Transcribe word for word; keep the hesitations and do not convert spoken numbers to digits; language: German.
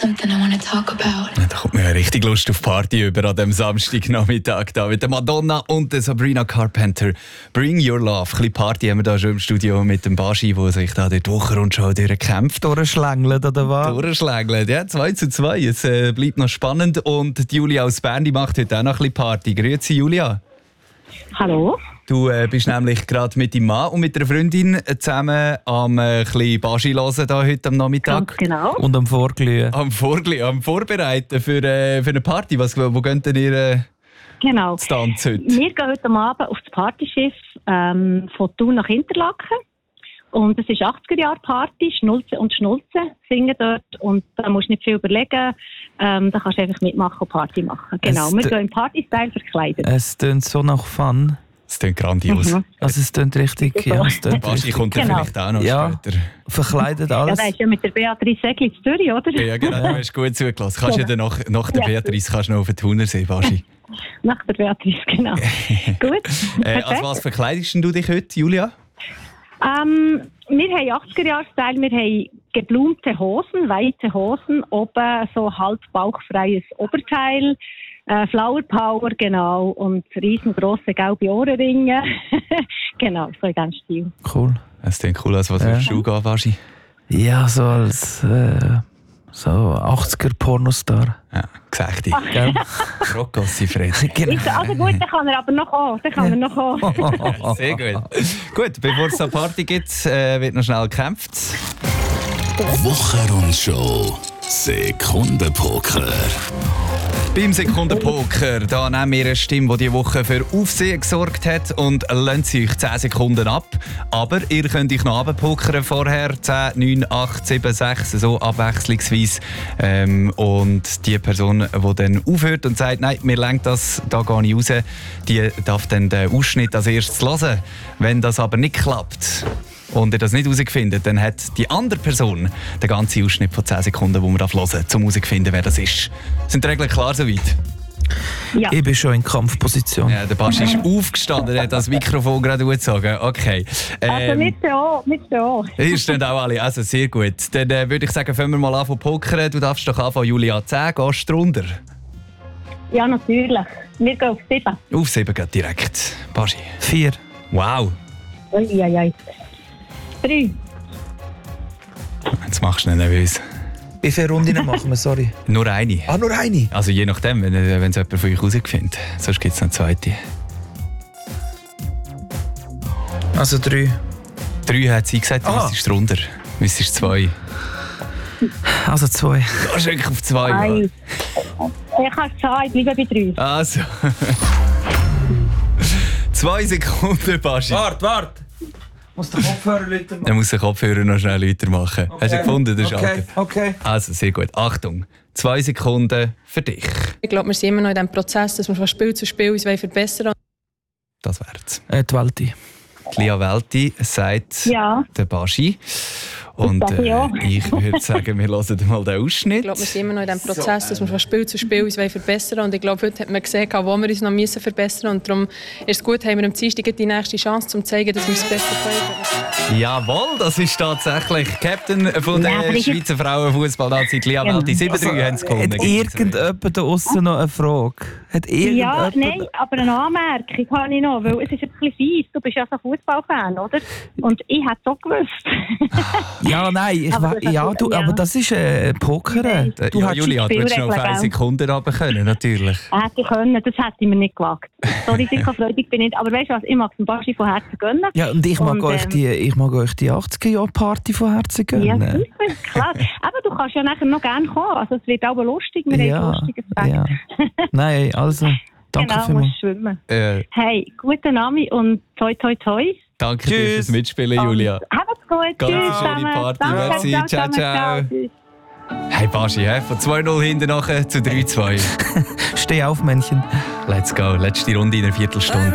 something I want to talk about. Ja, da kommt mir ja richtig Lust auf Party über an dem Samstagnachmittag da mit der Madonna und der Sabrina Carpenter. Bring Your Love. Ein bisschen Party haben wir da schon im Studio mit dem Baschi, der sich da die Wochenrundschau durchkämpft. Durchschlängelt, oder was? Durchschlängelt, ja. zwei zu zwei. Es äh, bleibt noch spannend. Und die Julia aus Bern, die macht heute auch noch ein bisschen Party. Grüezi, Julia. Hallo. Du äh, bist nämlich gerade mit deinem Mann und mit einer Freundin zusammen am äh, bisschen Baschi hören da heute am Nachmittag. Ganz genau. Und am Vorglühen. Am Vorglühen, am Vorbereiten für, äh, für eine Party. Was, wo geht denn ihr äh, Genau. zu tanzen heute? Wir gehen heute Abend auf das Partyschiff ähm, von Thun nach Interlaken. Und es ist achtziger-Jahre-Party, Schnulze und Schnulze singen dort. Und da musst du nicht viel überlegen. Ähm, da kannst du einfach mitmachen und Party machen. Genau, Es wir d- gehen im Party-Style verkleidet. Es klingt so nach Fun. Das klingt grandios. Mhm. Also es klingt richtig... Ja, es klingt Baschi richtig. kommt dann Genau. vielleicht auch noch Ja. später. Verkleidet Ja, alles. da ist ja mit der Beatrice Segli in Zürich, oder? Ja, genau, du hast gut zugelassen. Kannst ja dann nach, nach der Ja. Beatrice kannst du noch auf den Thunersee, Baschi. Nach der Beatrice, genau. Gut, Äh, als was verkleidest denn du dich heute, Julia? Ähm, wir haben achtziger-Jahre-Style, wir haben geblumte Hosen, weite Hosen, oben so halb bauchfreies Oberteil, äh, Flower Power, genau, und riesengroße gelbe Ohrenringe. Genau, so in diesem Stil. Cool. Das klingt cool, als was Ja. ja. Schuh gehen, Baschi. Ja, so als äh, so achtziger-Pornostar. Ja, gesagt. Gell? Rocossi, Fred. Genau. Ist, also gut, dann kann er aber noch kommen, dann kann er noch kommen. Sehr gut. Gut, bevor es eine Party gibt, äh, wird noch schnell gekämpft. Wochenrundschau. Sekundenpoker. Beim Sekundenpoker da nehmen wir eine Stimme, die diese Woche für Aufsehen gesorgt hat und lassen sie euch zehn Sekunden ab. Aber ihr könnt euch noch abpokern vorher. zehn, neun, acht, sieben, sechs, so abwechslungsweise. Ähm, und die Person, die dann aufhört und sagt, nein, mir lenkt das, da gehe ich raus, die darf dann den Ausschnitt als erstes hören. Wenn das aber nicht klappt und ihr das nicht herausfindet, dann hat die andere Person den ganzen Ausschnitt von zehn Sekunden, den man hören darf, um herauszufinden, wer das ist. Sind die Regeln klar soweit? Ja. Ich bin schon in Kampfposition. Ja, der Baschi ist aufgestanden, er hat das Mikrofon gerade gezogen. Okay. Also Ähm, nicht so, nicht so. hier stehen auch alle, also sehr gut. Dann äh, würde ich sagen, fangen wir mal an von pokern. Du darfst doch anfangen, Julia, zehn, gehst du runter? Ja, natürlich. Wir gehen auf sieben. Auf sieben geht direkt. Baschi. Vier. Wow. Ui, ui, ui. Drei. Jetzt machst du ihn nervös. Wie viele Runden machen wir? Sorry. Nur eine. Ah, nur eine? Also je nachdem, wenn äh, wenn es jemand von euch herausfindet. Sonst gibt es noch eine zweite. Also drei. Drei hat sie gesagt, du Ah. müsstest runter. Du müsstest zwei. Also zwei. Du gehst wirklich auf zwei. ja. Eins. Ich kann zwei, bleibe bei drei. Also. Zwei Sekunden, Baschi. Warte, warte. Muss der Kopfhörer läuten Er muss den Kopfhörer noch schnell lauter machen. Hast du gefunden, den Schalter? Okay, okay. Also, sehr gut. Achtung. Zwei Sekunden für dich. Ich glaube, wir sind immer noch in diesem Prozess, dass wir von Spiel zu Spiel uns verbessern wollen. Das wär's. Äh, die Welti. Die Lia Welti sagt Ja. der Baschi. Und sage äh, ja. ich würde sagen, wir hören mal den Ausschnitt. Ich glaube, wir sind immer noch in diesem Prozess, dass wir von Spiel zu Spiel uns verbessern wollen. Und ich glaube, heute hat man gesehen, wo wir uns noch müssen verbessern müssen. Und darum ist es gut, haben wir am Dienstag die nächste Chance, um zu zeigen, dass wir es besser können. Jawohl, das ist tatsächlich Captain von Ja, der aber ich- Schweizer Frauenfußballnazi, Lia Genau. Welti. sieben drei haben sie gewonnen. Hat irgendjemand da aussen noch eine Frage? Hat Ja, irgendjemand... nein, aber eine Anmerkung habe ich noch, weil es ist ein bisschen fies. Du bist ja so Fußballfan, oder? Und ich hätte es auch gewusst. Ja, nein, ich Aber wa- das- ja, du, ja. aber das ist äh, Poker. Nein. Äh, Du ja, hättest- Julia, du hättest noch auf Spielregeln, eine gell? Sekunde runter können, natürlich. Hätte ich können, das hätte ich mir nicht gewagt. So risikofreudig bin ich nicht. Aber weißt du was, ich mag es dem Baschi von Herzen gönnen. Ja, und ich mag, Und, euch, ähm, die, ich mag euch die achtziger-Jahre-Party von Herzen Ja, gönnen. super, klar. Aber du kannst ja nachher noch gerne kommen. Also es wird auch lustig, wir haben Ja, ein lustiges Fest. ja. Nein, also, danke Genau, vielmals. musst schwimmen. Äh, Hey, guten Nami und toi toi toi. danke dir Tschüss. fürs Mitspielen, Julia. Habt's gut. Ganz Tschüss schöne zusammen. Party, Danke, merci. danke Ciao, zusammen. ciao. Tschüss. Hey Baschi, hä? Von zwei null hinten nachher zu drei zwei. Steh auf, Männchen. Let's go. Letzte Runde in einer Viertelstunde.